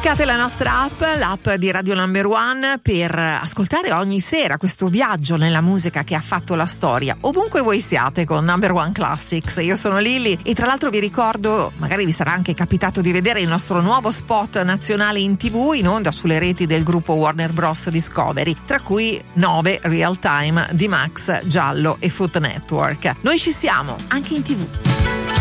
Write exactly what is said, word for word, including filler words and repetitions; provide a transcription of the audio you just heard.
Scaricate la nostra app, l'app di Radio Number One, per ascoltare ogni sera questo viaggio nella musica che ha fatto la storia, ovunque voi siate con Number One Classics. Io sono Lily e tra l'altro vi ricordo, magari vi sarà anche capitato di vedere il nostro nuovo spot nazionale in tivù, in onda sulle reti del gruppo Warner Bros. Discovery, tra cui nove Real Time di Max, Giallo e Food Network. Noi ci siamo anche in tivù.